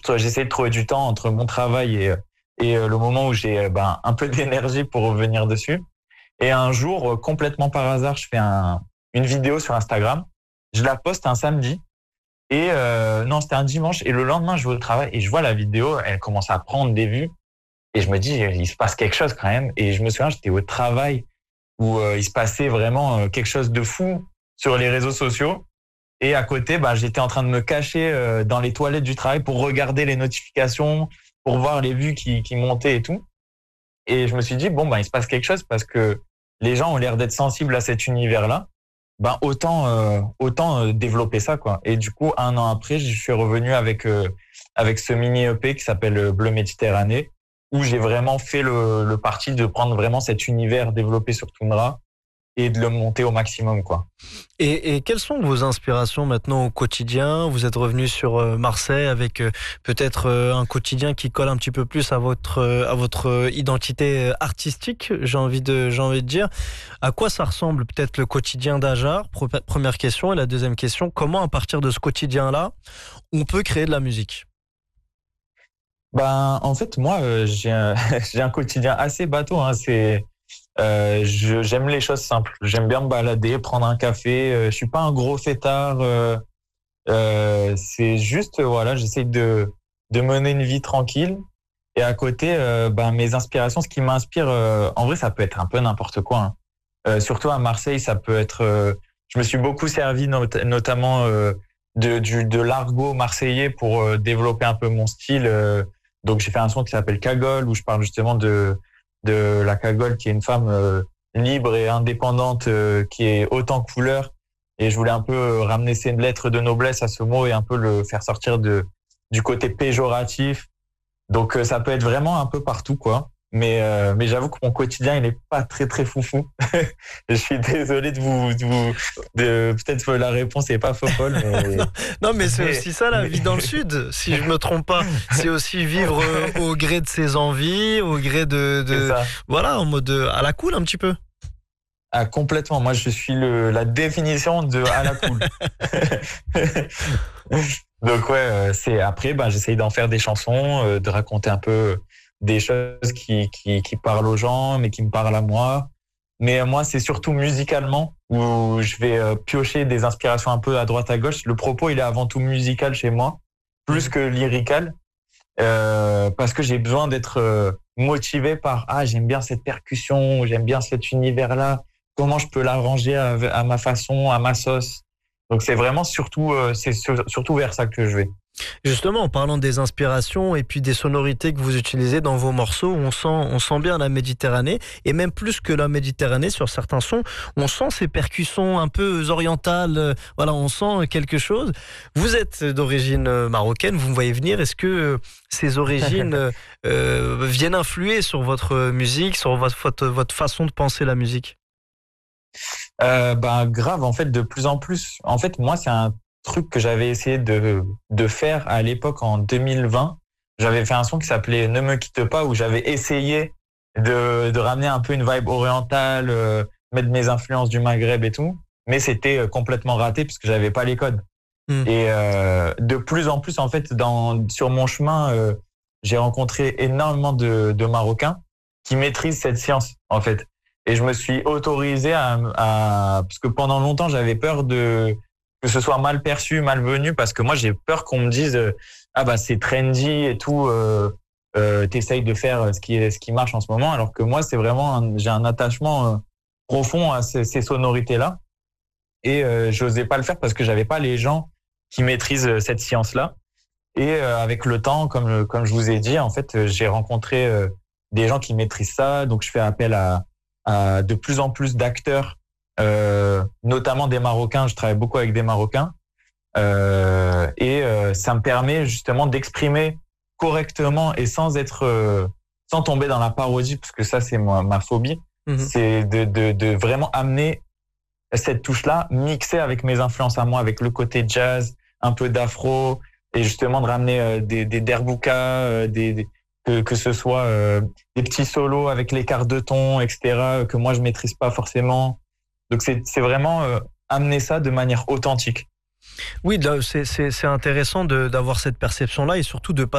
j'essaie de trouver du temps entre mon travail et le moment où j'ai un peu d'énergie pour revenir dessus. Et un jour, complètement par hasard, je fais une vidéo sur Instagram. Je la poste un samedi. Et non, c'était un dimanche. Et le lendemain, je vais au travail et je vois la vidéo, elle commence à prendre des vues. Et je me dis, il se passe quelque chose quand même. Et je me souviens, j'étais au travail où il se passait vraiment quelque chose de fou sur les réseaux sociaux. Et à côté, j'étais en train de me cacher dans les toilettes du travail pour regarder les notifications, pour voir les vues qui montaient et tout. Et je me suis dit, il se passe quelque chose parce que les gens ont l'air d'être sensibles à cet univers-là. Autant développer ça, quoi. Et du coup, 1 an après, je suis revenu avec ce mini EP qui s'appelle Bleu Méditerranée, où j'ai vraiment fait le parti de prendre vraiment cet univers développé sur Tundra et de le monter au maximum, quoi. Et quelles sont vos inspirations maintenant au quotidien? Vous êtes revenu sur Marseille avec peut-être un quotidien qui colle un petit peu plus à votre identité artistique, j'ai envie de dire. À quoi ça ressemble peut-être le quotidien d'Ajar? Première question. Et la deuxième question, comment à partir de ce quotidien-là, on peut créer de la musique? En fait, moi, j'ai un quotidien assez bateau, hein. J'aime les choses simples. J'aime bien me balader, prendre un café. Je suis pas un gros fêtard. C'est juste, voilà, j'essaie de mener une vie tranquille. Et à côté, mes inspirations, ce qui m'inspire, en vrai, ça peut être un peu n'importe quoi, hein. Surtout à Marseille, ça peut être. Je me suis beaucoup servi, notamment de l'argot marseillais pour développer un peu mon style. Donc j'ai fait un son qui s'appelle Cagole, où je parle justement de la Cagole, qui est une femme libre et indépendante, qui est haute en couleur. Et je voulais un peu ramener ces lettres de noblesse à ce mot et un peu le faire sortir du côté péjoratif. Donc ça peut être vraiment un peu partout, quoi. Mais j'avoue que mon quotidien, il est pas très très foufou. Je suis désolé peut-être la réponse est pas folle. Mais... non, mais c'est aussi ça la vie dans le sud, si je me trompe pas. C'est aussi vivre au gré de ses envies, au gré voilà, en mode à la cool un petit peu. Ah, complètement. Moi, je suis la définition de à la cool. Donc ouais, après, j'essaye d'en faire des chansons, de raconter un peu des choses qui parlent aux gens, mais qui me parlent à moi. Mais moi, c'est surtout musicalement où je vais piocher des inspirations un peu à droite à gauche. Le propos, il est avant tout musical chez moi, plus que lyrical, parce que j'ai besoin d'être motivé par j'aime bien cette percussion, j'aime bien cet univers-là. Comment je peux l'arranger à ma façon, à ma sauce. Donc c'est vraiment surtout vers ça que je vais. Justement, en parlant des inspirations et puis des sonorités que vous utilisez dans vos morceaux, on sent bien la Méditerranée, et même plus que la Méditerranée sur certains sons, on sent ces percussions un peu orientales, voilà, on sent quelque chose. Vous êtes d'origine marocaine, vous me voyez venir, est-ce que ces origines viennent influer sur votre musique, sur votre façon de penser la musique? Grave, en fait, de plus en plus. En fait, moi, c'est un truc que j'avais essayé de faire à l'époque en 2020. J'avais fait un son qui s'appelait Ne me quitte pas, où j'avais essayé de ramener un peu une vibe orientale, mettre mes influences du Maghreb et tout, mais c'était complètement raté parce que j'avais pas les codes. Et de plus en plus, en fait, sur mon chemin, j'ai rencontré énormément de Marocains qui maîtrisent cette science, en fait. Et je me suis autorisé parce que pendant longtemps, j'avais peur que ce soit mal perçu, malvenu, parce que moi, j'ai peur qu'on me dise c'est trendy et tout, t'essayes de faire ce qui marche en ce moment, alors que moi, c'est vraiment j'ai un attachement profond à ces sonorités-là, et j'osais pas le faire parce que j'avais pas les gens qui maîtrisent cette science-là. Et avec le temps, comme je vous ai dit, en fait, j'ai rencontré des gens qui maîtrisent ça, donc je fais appel à de plus en plus d'acteurs, notamment des Marocains. Je travaille beaucoup avec des Marocains, et ça me permet justement d'exprimer correctement et sans tomber dans la parodie, parce que ça c'est ma phobie. C'est de vraiment amener cette touche-là mixée avec mes influences à moi, avec le côté jazz, un peu d'afro, et justement de ramener des derboukas, que ce soit des petits solos avec les quarts de ton, etc., que moi je maîtrise pas forcément. Donc c'est vraiment amener ça de manière authentique. Oui, c'est intéressant d'avoir cette perception-là, et surtout de pas